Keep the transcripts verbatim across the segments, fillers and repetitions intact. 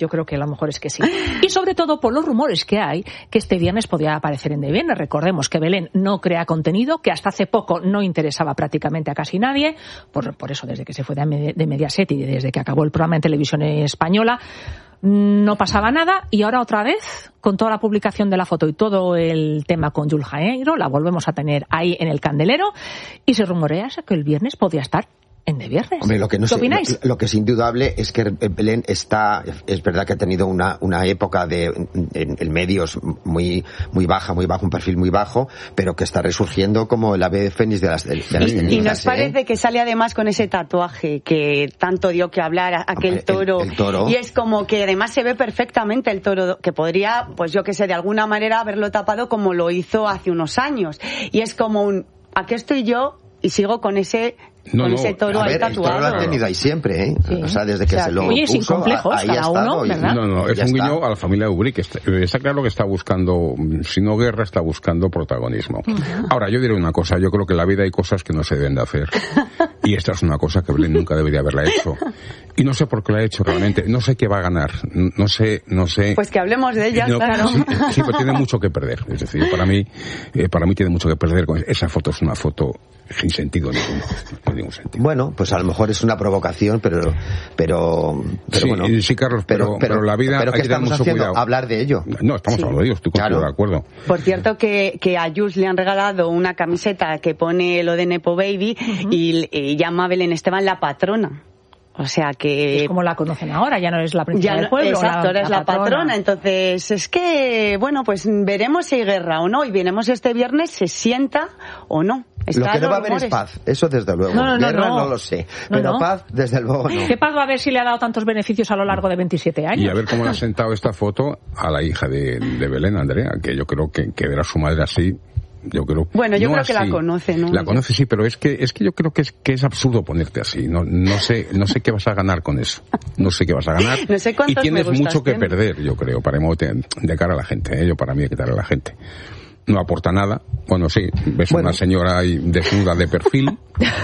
Yo creo que a lo mejor es que sí. Y sobre todo por los rumores que hay que este viernes podía aparecer en De Viernes. Recordemos que Belén no crea contenido, que hasta hace poco no interesaba prácticamente a casi nadie, por, por eso desde que se fue de, de Mediaset y desde que acabó el programa en televisión española no pasaba nada, y ahora otra vez, con toda la publicación de la foto y todo el tema con Yul Janeiro, la volvemos a tener ahí en el candelero, y se rumorea que el viernes podía estar en De Viernes. Hombre, lo que no ¿Qué sé, opináis? Lo, lo que es indudable es que Belén está, es verdad que ha tenido una, una época de en, en medios muy muy baja, muy bajo, un perfil muy bajo, pero que está resurgiendo como el ave fénix de las, de, de las cenizas. Y nos ¿eh? parece que sale además con ese tatuaje que tanto dio que hablar, aquel Hombre, toro, el, el toro. Y es como que además se ve perfectamente el toro, que podría, pues yo que sé, de alguna manera haberlo tapado como lo hizo hace unos años. Y es como un, aquí estoy yo y sigo con ese... No, con no, ese toro a ahí ver, el tatuado. toro lo ha tenido ahí siempre, ¿eh? Sí. O sea, desde que O sea, se lo oye, sin puso, complejos, ahí cada ha uno, estado. y- ¿verdad? No, no, es ya un está. guiño a la familia de Ubrik. Está, está claro que está buscando, si no guerra, está buscando protagonismo. Ahora, yo diré una cosa, yo creo que en la vida hay cosas que no se deben de hacer. Y esta es una cosa que Belén nunca debería haberla hecho. Y no sé por qué la ha hecho realmente, no sé qué va a ganar, no sé, no sé... Pues que hablemos de ella, No, claro. sí, sí, pero tiene mucho que perder. Es decir, para mí, eh, para mí tiene mucho que perder. Con esa foto es una foto sin sentido ninguno. No ningún sentido. Bueno, pues a lo mejor es una provocación, pero pero, pero Sí, bueno. sí, Carlos, pero- pero la vida pero hay ¿qué que tener estamos mucho haciendo? cuidado. Hablar de ello. No, estamos Sí. hablando de ellos, estoy contigo Claro. de acuerdo. Por cierto que, que a Jules le han regalado una camiseta que pone lo de Nepo Baby y, y llama a Belén Esteban la patrona. O sea que... Es como la conocen ahora, ya no es la princesa Ya del no- pueblo. exacto, ahora es la patrona. Entonces, es que, bueno, pues veremos si hay guerra o no. Y veremos si este viernes se sienta o no. Lo Están que no los va a haber es rumores. paz, eso desde luego. No, no, no, Guerra no. no lo sé, No, pero no. paz desde luego no. ¿Qué paz va a haber si le ha dado tantos beneficios a lo largo de veintisiete años? Y a ver cómo le ha sentado esta foto a la hija de, de Belén, Andrea, que yo creo que, que ver a su madre así, yo creo... Bueno, yo no creo que la así. conoce, ¿no? La conoce, sí, pero es que es que yo creo que es que es absurdo ponerte así. No no sé no sé qué vas a ganar con eso. No sé qué vas a ganar. No sé y cuántos tienes me gustas mucho que tiene. perder, yo creo, para de, de cara a la gente. ¿eh? Yo para mí hay que darle a la gente. No aporta nada. Bueno, sí, ves Bueno. una señora ahí desnuda de perfil.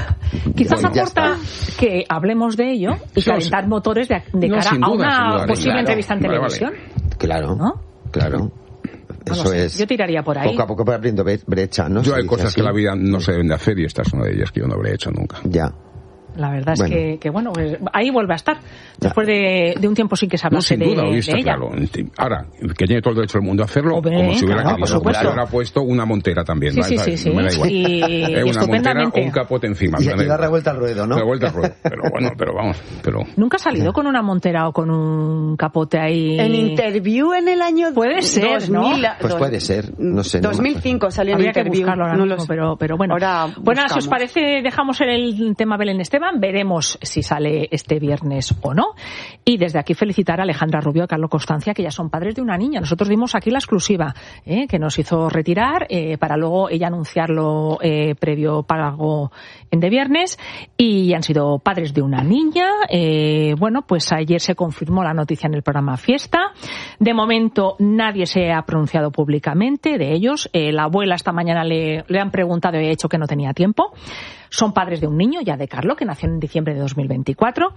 Quizás Bueno, ya aporta está. que hablemos de ello y Sí, calentar motores de, de no, cara sin a duda, sin una duda, posible claro. entrevista en Vale, vale. televisión. Claro, ¿No? claro. No lo Eso sé. es. Yo tiraría por ahí. Poco a poco va abriendo bre- brecha, ¿no? Yo Se hay dice cosas así. que en la vida no se deben de hacer y esta es una de ellas que yo no habré hecho nunca. Ya. La verdad es Bueno. que, que, bueno, pues ahí vuelve a estar. Después de, de un tiempo sin que se No, hablase sin de, duda, hoy de está ella. claro. Ahora, que tiene todo el derecho del mundo a hacerlo, Hombre, como si hubiera claro, querido. por supuesto. Si hubiera puesto una montera también. Sí, ¿vale? sí, ¿Sabes? sí, sí. Me da igual. Y- Eh, una montera o estupendamente. un capote encima. Y, me da y da igual. revuelta al ruedo, ¿no? Da vuelta al ruedo. Pero bueno, pero vamos. Pero... ¿Nunca ha salido con una montera o con un capote ahí? En Interview en el año Puede ser, ¿no? dos mil, Pues dos- puede ser, no sé, no me dos mil cinco salió en Habría que Interview. buscarlo ahora no mismo, lo sé. pero, pero bueno. Ahora Bueno, si os buscamos. parece, dejamos el tema Belén Esteban, veremos si sale este viernes o no. Y desde aquí felicitar a Alejandra Rubio y a Carlos Constancia, que ya son padres de una niña. Nosotros dimos aquí la exclusiva, ¿eh? que nos hizo retirar, eh, para luego ella anunciarlo eh, previo pago en de viernes, y han sido padres de una niña. Eh, bueno, pues ayer se confirmó la noticia en el programa Fiesta. De momento nadie se ha pronunciado públicamente de ellos. Eh, la abuela esta mañana le, le han preguntado y ha dicho que no tenía tiempo. Son padres de un niño, ya de Carlo, que nació en diciembre de dos mil veinticuatro.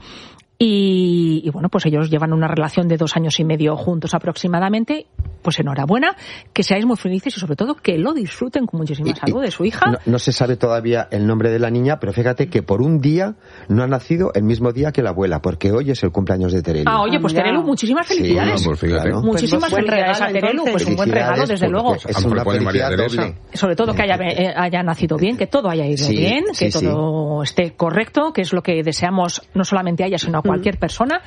Y, y bueno, pues ellos llevan una relación de dos años y medio juntos aproximadamente. Pues enhorabuena, que seáis muy felices y sobre todo que lo disfruten con muchísima Y- salud y de su hija. No, no se sabe todavía el nombre de la niña, pero fíjate que por un día no ha nacido el mismo día que la abuela, porque hoy es el cumpleaños de Terelu. Ah, oye, pues Ah, mira. Terelu, muchísimas Sí, felicidades. no, pues fíjate. Claro. Muchísimas Pues buen felicidades a regalo, Terelu, pues un buen Felicidades, regalo, desde porque luego. Es A lo mejor una pone María felicidad Teresa. doble. Sobre todo que haya, eh, haya nacido bien, que todo haya ido Sí, bien, que sí, todo esté correcto, que es lo que deseamos no solamente a ella, sino a cualquier persona.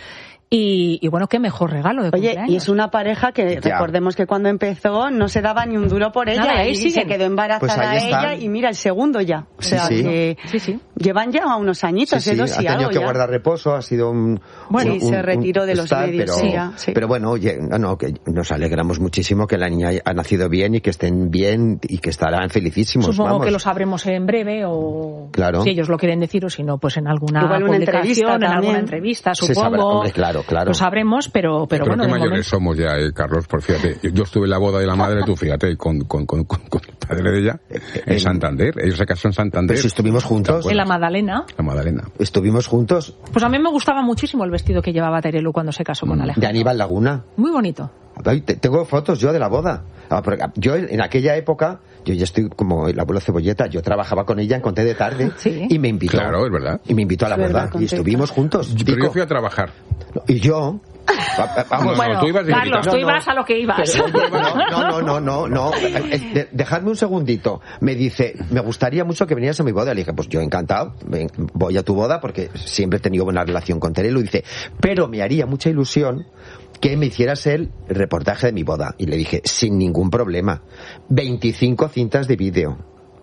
Y, y bueno, qué mejor regalo de Oye, cumpleaños. y es una pareja que Ya. recordemos que cuando empezó no se daba ni un duro por ella. Nada, ahí y siguen. se quedó embarazada Pues ahí ella están. y mira el segundo ya. O sea Sí, sí. que Sí, sí. llevan ya unos Sí, añitos, sí, de dos ha y tenido algo que ya. guardar reposo, ha sido un... Bueno, un- sí, se un- retiró de los estar, medios, pero, sí, ya, sí. pero bueno, oye, no, no, que nos alegramos muchísimo que la niña ha nacido bien y que estén bien y que estarán felicísimos. Supongo vamos. que lo sabremos en breve o Claro. si ellos lo quieren decir o si no, pues en alguna Igual una publicación, entrevista en alguna también. entrevista, Se supongo. sabrá, hombre, claro, claro. Lo sabremos, pero, pero Pero bueno, qué de mayores momento... somos ya, eh, Carlos, por fíjate, yo, yo estuve en la boda de la madre, tú fíjate, con, con, con, con, con padre de ella, en, en Santander. Ellos se casaron en Santander. Pero si estuvimos juntos. En la Madalena. La Madalena. Estuvimos juntos. Pues a mí me gustaba muchísimo el vestido que llevaba Terelu cuando se casó con Alejandro. De Aníbal Laguna. Muy bonito. Tengo fotos yo de la boda. Yo en aquella época, yo ya estoy como el abuelo Cebolleta, yo trabajaba con ella en Conté de Tarde. ¿Sí? Y me invitó. Claro, es verdad. Y me invitó a la Es boda. verdad, Y estuvimos juntos. Pero Dico, yo fui a trabajar. y yo... Vamos, Bueno, no, tú ibas de Carlos, invitado. tú No, no. ibas a lo que ibas. No, no, no, no, no. De- Dejadme un segundito. Me dice, me gustaría mucho que vinieras a mi boda. Le dije, pues yo encantado, ven, voy a tu boda porque siempre he tenido buena relación con Terelu. Y dice, pero me haría mucha ilusión que me hicieras el reportaje de mi boda. Y le dije, sin ningún problema. veinticinco cintas de vídeo.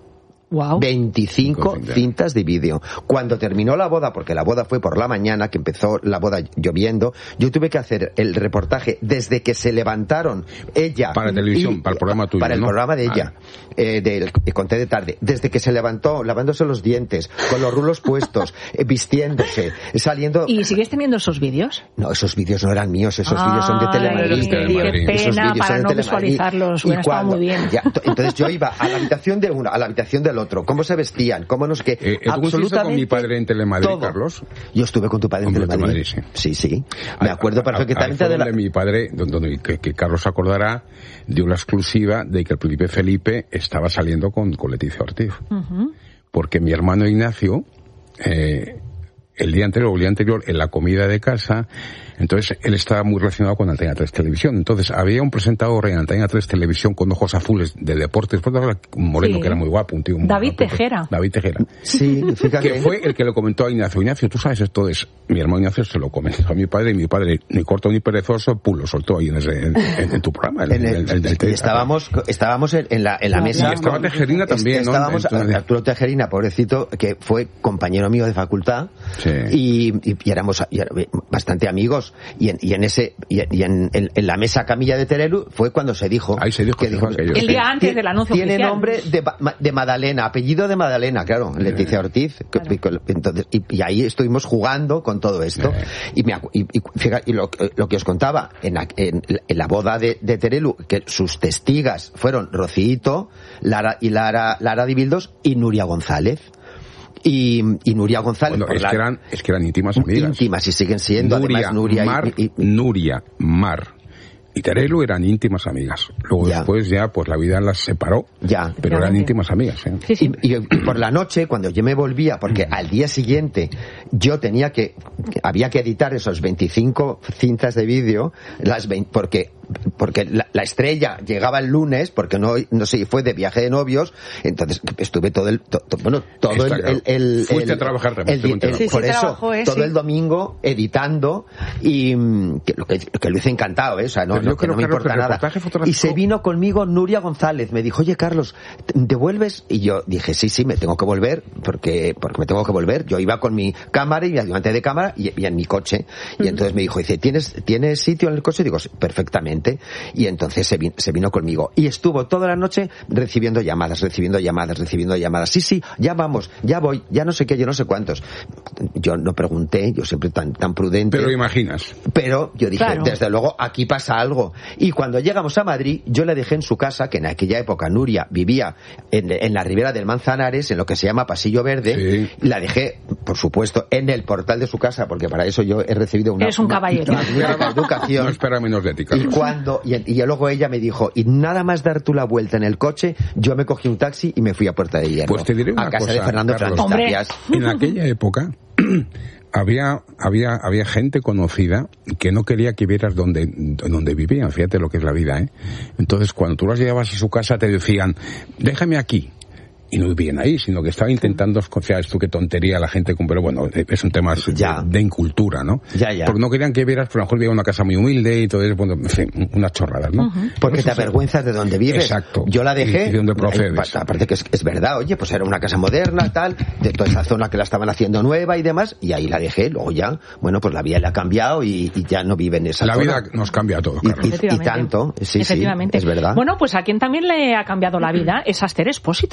Wow. veinticinco cintas de vídeo. Cuando terminó la boda, porque la boda fue por la mañana, que empezó la boda lloviendo, yo tuve que hacer el reportaje desde que se levantaron ella. Para televisión, y- para el programa tuyo, Para el ¿no? programa de ella, eh, del de Conté de Tarde. Desde que se levantó, lavándose los dientes, con los rulos puestos, eh, vistiéndose, saliendo. ¿Y sigues teniendo esos vídeos? No, esos vídeos no eran míos, esos vídeos son de Ay, Telemadrid. Telemadrid. Qué Esos pena vídeos para son de no Telemadrid. visualizarlos. Y Hubiera estado cuando- muy bien. ya, to- entonces yo iba a la habitación de uno, a la habitación del otro, cómo se vestían, cómo no sé qué. Eh, ¿tú estuviste con mi padre en Telemadrid, todo. Carlos? Yo estuve con tu padre en Con Telemadrid. Telemadrid, Sí, sí. Me acuerdo Ahí perfectamente fue de la... donde mi padre, donde, donde- que, que Carlos acordará, dio la exclusiva de que el príncipe Felipe estaba saliendo con, con Leticia Ortiz. Ujú. Porque mi hermano Ignacio, eh, el día anterior, o el día anterior, en la comida de casa, entonces él estaba muy relacionado con Antena tres Televisión. Entonces había un presentador en Antena tres Televisión con ojos azules de deportes, un moreno Sí. que era muy guapo, un tío muy David guapo. Tejera. David Tejera. Sí, fíjate. Que fue el que lo comentó a Ignacio. Ignacio, tú sabes esto es... Mi hermano Ignacio se lo comentó a mi padre, y mi padre, ni corto ni perezoso, pum, lo soltó ahí en, ese, en, en- en tu programa. En, En el- el- el- el- y el- estábamos, estábamos en, en la, en la Y mesa. Y estaba Tejerina también, ¿no? Estábamos, Entonces- Arturo Tejerina, pobrecito, que fue compañero mío de facultad, Sí. y, y- y éramos y era- bastante amigos, y en, y en ese y, y en, en- en la mesa camilla de Terelu fue cuando se dijo Ahí se dijo, que se dijo aquello, El sí. día antes del anuncio tiene oficial. nombre de, Ma- de Madalena, apellido de Madalena, claro, Leticia Ortiz. que- que- Entonces, y, y ahí estuvimos jugando con todo esto. Y, me, acu- y, y, fíjate, y lo, lo que os contaba, en, la- en, en la boda de, de Terelu, que sus testigas fueron Rocíito, Lara, y Lara, Lara Dibildos y Nuria González. Y, y Nuria González. Bueno, por es, la- que eran, es que eran íntimas amigas. íntimas y siguen siendo, Nuria, además, Nuria y- Mar, y, y- Nuria, Mar y Terelu eran íntimas amigas. Luego Ya. después ya, pues la vida las separó. Ya. Pero eran Efectivamente. íntimas amigas, ¿eh? Sí, sí. Y, y por la noche, cuando yo me volvía, porque al día siguiente yo tenía que, que- había que editar esos veinticinco cintas de vídeo, las vein- porque porque la, la estrella llegaba el lunes, porque no no sé, fue de viaje de novios, entonces estuve todo el, to- to- bueno, todo Está el, claro. el, el- Fuiste el- a trabajar también, el- tengo el- entendido. Sí, sí, por eso, trabajó, eh, todo sí. el domingo editando, y mm, que, lo que, que lo hice encantado, ¿eh? O sea, no, Pero yo no, que creo, no me Carlos, importa que el nada. reportaje fotográfico- Y se vino conmigo Nuria González, me dijo, oye Carlos, ¿te- ¿devuelves? Y yo dije, sí, sí, me tengo que volver, porque, porque me tengo que volver. Yo iba con mi cámara y mi ayudante de cámara y, y en mi coche. Y entonces me dijo, dice, ¿tienes, ¿tienes sitio en el coche? Digo, "Sí, perfectamente". Y entonces se, vi- se vino conmigo. Y estuvo toda la noche recibiendo llamadas, recibiendo llamadas, recibiendo llamadas. Sí, sí, ya vamos, ya voy, ya no sé qué, yo no sé cuántos. Yo no pregunté, yo siempre tan, tan prudente. Pero imaginas. Pero yo dije, Claro. desde luego, aquí pasa algo. Y cuando llegamos a Madrid, yo le dejé en su casa, que en aquella época Nuria vivía en, en la ribera del Manzanares, en lo que se llama Pasillo Verde. Sí. La dejé, por supuesto, en el portal de su casa, porque para eso yo he recibido una, Eres un una caballero. magnífica educación. No espera menos de ti, Carlos. Y cuando, y, y luego ella me dijo, y nada más dar tú la vuelta en el coche, yo me cogí un taxi y me fui a Puerta de Hierro. Pues te diré una a casa cosa, de Fernando Carlos. Fernández Hombre. Tapias. En aquella época había había había gente conocida que no quería que vieras donde donde vivían. Fíjate lo que es la vida, ¿eh? Entonces, cuando tú las llevabas a su casa, te decían, déjame aquí. Y no vivían ahí, sino que estaban intentando esconciar esto, qué tontería la gente, con- pero bueno, es un tema Ya. de, de incultura, ¿no? Ya, ya. Porque no querían que vieras, por lo mejor vivía una casa muy humilde y todo eso, bueno, en fin, unas chorradas, ¿no? Porque Eso te sí. avergüenzas de dónde vives. Exacto. Yo la dejé. Y de dónde procedes. eh, Aparte que es, es verdad, oye, pues era una casa moderna, tal, de toda esa zona que la estaban haciendo nueva y demás, y ahí la dejé. Luego ya, bueno, pues la vida le ha cambiado y, y ya no vive en esa La zona. vida nos cambia a todos, Y- Carlos. y, Efectivamente. tanto, sí, sí, Efectivamente. es verdad. Bueno, pues a quien también le ha cambiado la vida es a Aster Expósito, que ayer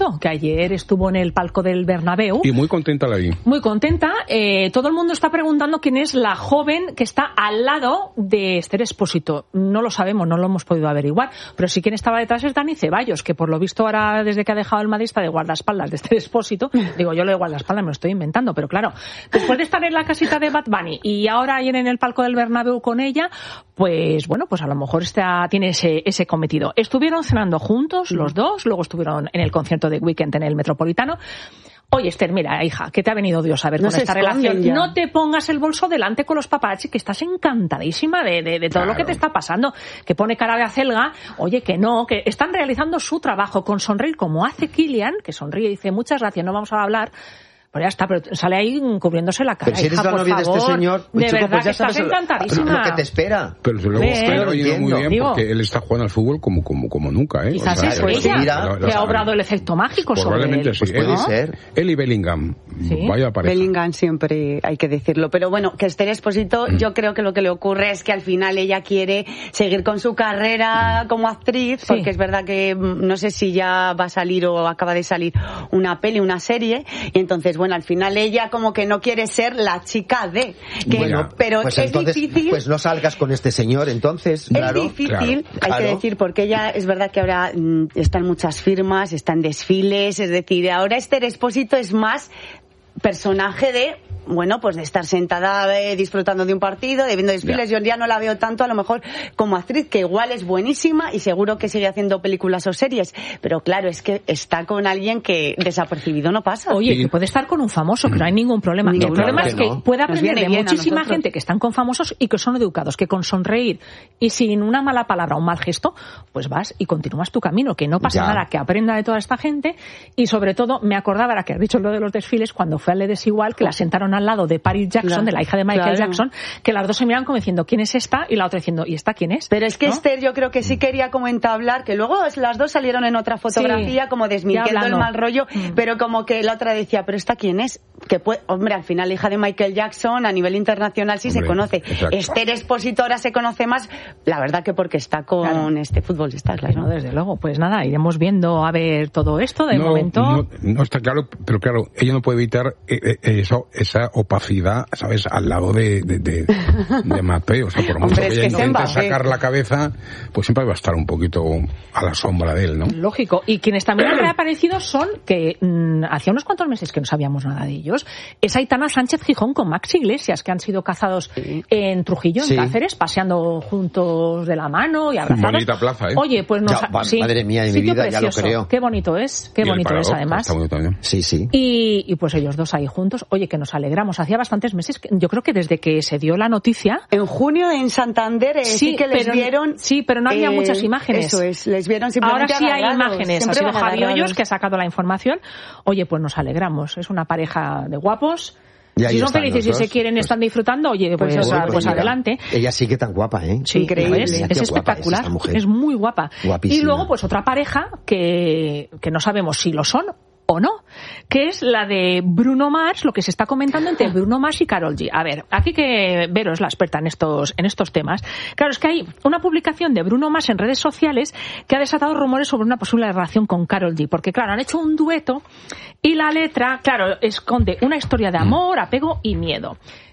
ayer estuvo en el palco del Bernabéu. Y muy contenta la vi. Muy contenta. Eh, todo el mundo está preguntando quién es la joven que está al lado de Esther Expósito. No lo sabemos, no lo hemos podido averiguar, pero sí quien estaba detrás es Dani Ceballos, que por lo visto ahora, desde que ha dejado el Madrid, está de guardaespaldas de Esther Expósito. Digo, yo lo de guardaespaldas me lo estoy inventando, pero claro, después de estar en la casita de Bad Bunny y ahora ayer en el palco del Bernabéu con ella, pues bueno, pues a lo mejor está, tiene ese, ese cometido. Estuvieron cenando juntos los dos, luego estuvieron en el concierto de Weekend en el Metropolitano. Oye, Esther, mira, hija, que te ha venido Dios a ver no con esta relación. Ya. No te pongas el bolso delante con los paparazzi, que estás encantadísima de, de, de todo claro. lo que te está pasando. Que pone cara de acelga, oye, que no, que están realizando su trabajo con sonreír, como hace Kylian, que sonríe y dice, muchas gracias, no vamos a hablar. Pues ya está, pero sale ahí cubriéndose la cara. Pero si eres hija, la novia favor, de este señor, de chico, verdad pues ya que estás sabes encantadísima. lo que te espera. Pero luego está yendo muy bien Digo, porque él está jugando al fútbol como como como nunca, ¿eh? Quizás o sea, es pues ella mira, que ha obrado el efecto mágico sobre él. Probablemente sí. Pues puede él, ser. Él y Bellingham. ¿Sí? Vaya pareja. Bellingham siempre hay que decirlo. Pero bueno, que Esther Expósito, mm. yo creo que lo que le ocurre es que al final ella quiere seguir con su carrera mm. como actriz, sí. porque es verdad que no sé si ya va a salir o acaba de salir una peli, una serie, y entonces, bueno, al final ella como que no quiere ser la chica de que, bueno, pero pues es entonces, difícil, pues no salgas con este señor entonces, es claro, difícil, claro, hay claro. que decir, porque ella es verdad que ahora mm, está en muchas firmas, está en desfiles, es decir, ahora Esther Expósito es más personaje de bueno, pues de estar sentada eh, disfrutando de un partido, de viendo desfiles. Yeah. Yo ya no la veo tanto a lo mejor como actriz, que igual es buenísima y seguro que sigue haciendo películas o series, pero claro, es que está con alguien que desapercibido no pasa. Oye, sí. que puede estar con un famoso, que no hay ningún problema. No, el problema claro es que, no. puede aprender de muchísima gente que están con famosos y que son educados, que con sonreír y sin una mala palabra o un mal gesto, pues vas y continúas tu camino, que no pasa ya. nada, que aprenda de toda esta gente. Y sobre todo, me acordaba, ahora que has dicho lo de los desfiles, cuando fue al de Desigual, que la sentaron al lado de Paris Jackson, claro, de la hija de Michael claro. Jackson, que las dos se miran como diciendo, ¿quién es esta? Y la otra diciendo, ¿y esta quién es? Pero es que ¿no? Esther yo creo que sí quería como entablar, que luego las dos salieron en otra fotografía sí, como desmintiendo el mal rollo, mm. pero como que la otra decía, ¿pero esta quién es? Que puede, hombre, al final la hija de Michael Jackson a nivel internacional sí hombre, se conoce. Exacto. Esther Expósito ahora se conoce más, la verdad que porque está con claro. este futbolista, claro. No, desde luego, pues nada, iremos viendo a ver todo esto, de no, momento. No, no está claro, pero claro, ella no puede evitar eso, esa opacidad, ¿sabes? Al lado de, de, de, de Mateo, o sea, por mucho Hombre, que ella que intente sacar la cabeza, pues siempre va a estar un poquito a la sombra de él, ¿no? Lógico. Y quienes también han reaparecido son, que mmm, hacía unos cuantos meses que no sabíamos nada de ellos, es Aitana Sánchez Gijón con Max Iglesias, que han sido cazados sí. en Trujillo, en sí. Cáceres, paseando juntos de la mano y abrazados. Bonita plaza, ¿eh? Oye, pues nos... Ya, sí, madre mía, en mi vida precioso. Ya lo creo. Qué bonito es, qué bonito es, además. Está bonito también. Sí, sí. Y, y pues ellos dos ahí juntos, oye, que nos alegramos. Hacía bastantes meses, yo creo que desde que se dio la noticia... En junio en Santander eh, sí, sí que les pero, vieron... Sí, pero no había eh, muchas imágenes. Eso es, les vieron simplemente Ahora sí agarrados, hay imágenes. Ha sido Javi Hoyos que ha sacado la información. Oye, pues nos alegramos. Es una pareja de guapos. Si son felices y se quieren, pues, están disfrutando, oye, pues, pues, pues, pues adelante. Ella sigue tan guapa, ¿eh? Sí, increíble. Es, es espectacular. Es, es muy guapa. Guapísima. Y luego, pues otra pareja que, que no sabemos si lo son o no, que es la de Bruno Mars, lo que se está comentando entre Bruno Mars y Karol G. A ver, aquí que Vero es la experta en estos en estos temas. Claro, es que hay una publicación de Bruno Mars en redes sociales que ha desatado rumores sobre una posible relación con Karol G, porque claro, han hecho un dueto y la letra, claro, esconde una historia de amor, apego y miedo.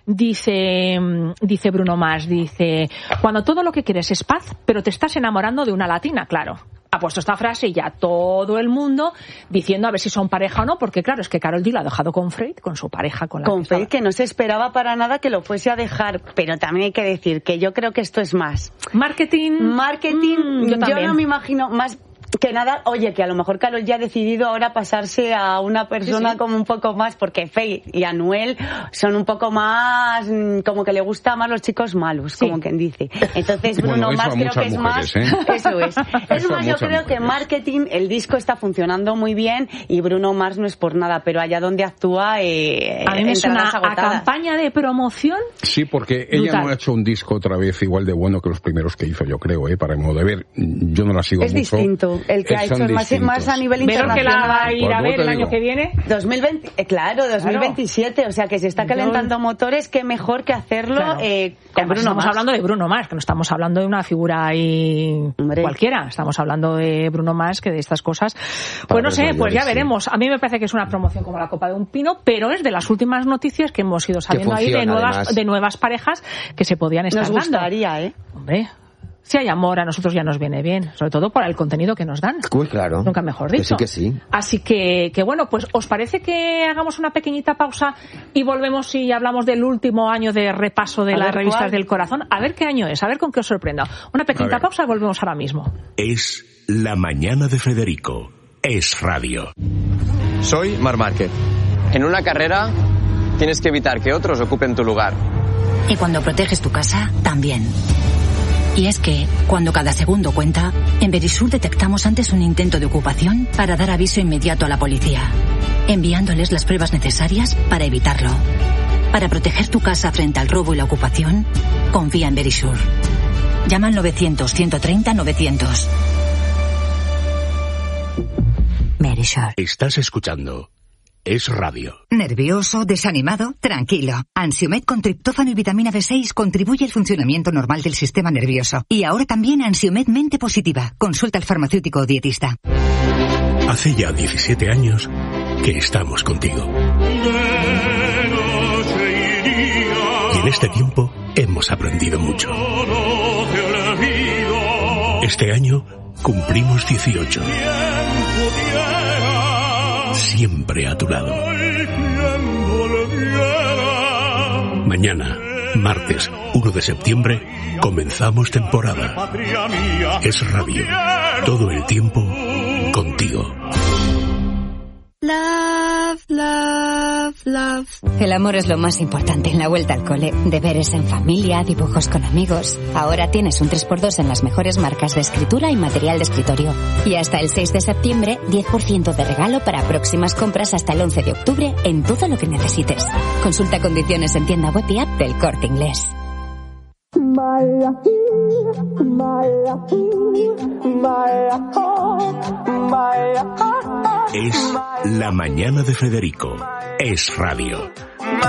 Dice, dice Bruno Mars, dice, cuando todo lo que quieres es paz, pero te estás enamorando de una latina, claro. Ha puesto esta frase y ya todo el mundo diciendo a ver si son pareja o no, porque claro, es que Karol G la ha dejado con Fred, con su pareja, con la Con Fred, que no se esperaba para nada que lo fuese a dejar, pero también hay que decir que yo creo que esto es más. Marketing. Marketing, mm, yo, yo no me imagino más... Que nada, oye, que a lo mejor Karol ya ha decidido ahora pasarse a una persona sí, sí. como un poco más, porque Faye y Anuel son un poco más, como que le gusta más los chicos malos, sí. como quien dice. Entonces Bruno bueno, Mars creo que es mujeres, más, ¿eh? eso es. Es eso más, yo creo mujeres. que marketing, el disco está funcionando muy bien y Bruno Mars no es por nada, pero allá donde actúa, eh, a mí me suena a campaña de promoción. Sí, porque ella brutal. No ha hecho un disco otra vez igual de bueno que los primeros que hizo, yo creo, eh, para mi modo de ver. Yo no la sigo es mucho. Distinto. el que ha hecho más, más a nivel internacional. ¿Pero que la va a ir a ver el año que viene? dos mil veinte, eh, claro, dos mil veintisiete, claro. O sea que se está calentando motores, qué mejor que hacerlo claro. eh, con Bruno Estamos Mars. hablando de Bruno Mars, que no estamos hablando de una figura ahí Hombre. cualquiera, estamos hablando de Bruno Mars, que de estas cosas. Pues Para no sé, mayores, pues ya veremos. A mí me parece que es una promoción como la copa de un pino, pero es de las últimas noticias que hemos ido sabiendo ahí de nuevas, de nuevas parejas que se podían estar dando. Nos gustaría, ¿eh? Hombre, si hay amor, a nosotros ya nos viene bien, sobre todo por el contenido que nos dan. Uy, claro. Nunca mejor dicho. Que sí, que sí. Así que, que bueno, pues ¿os parece que hagamos una pequeñita pausa y volvemos y hablamos del último año de repaso de a las revistas cuál. del corazón? A ver qué año es, a ver con qué os sorprenda. Una pequeñita pausa y volvemos ahora mismo. Es La Mañana de Federico. Es radio. Soy Marc Márquez. En una carrera tienes que evitar que otros ocupen tu lugar. Y cuando proteges tu casa, también. Y es que, cuando cada segundo cuenta, en Verisur detectamos antes un intento de ocupación para dar aviso inmediato a la policía, enviándoles las pruebas necesarias para evitarlo. Para proteger tu casa frente al robo y la ocupación, confía en Verisur. Llama al novecientos, ciento treinta, novecientos. Verisur. Estás escuchando Es Radio. ¿Nervioso? ¿Desanimado? Tranquilo. Ansiomed con triptófano y vitamina B seis contribuye al funcionamiento normal del sistema nervioso. Y ahora también Ansiomed Mente Positiva. Consulta al farmacéutico o dietista. Hace ya diecisiete años que estamos contigo. Y en este tiempo hemos aprendido mucho. Este año cumplimos dieciocho. Siempre a tu lado. Mañana, martes uno de septiembre, comenzamos temporada. Es Radio. Todo el tiempo contigo. Love, love, love. El amor es lo más importante en la vuelta al cole. Deberes en familia, dibujos con amigos. Ahora tienes un tres por dos en las mejores marcas de escritura y material de escritorio. Y hasta el seis de septiembre, diez por ciento de regalo para próximas compras hasta el once de octubre en todo lo que necesites. Consulta condiciones en tienda web y app del Corte Inglés. Es La Mañana de Federico. Es Radio.